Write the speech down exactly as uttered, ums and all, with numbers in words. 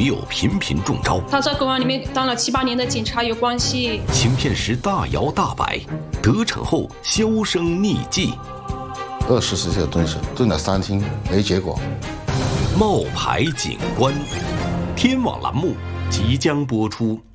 友频频中招。 他在公安里面当了七八年的警察有关系。 行骗时大摇大摆，得逞后销声匿迹。 二十四小时蹲守，蹲了三天没结果。 冒牌警官，天网栏目即将播出。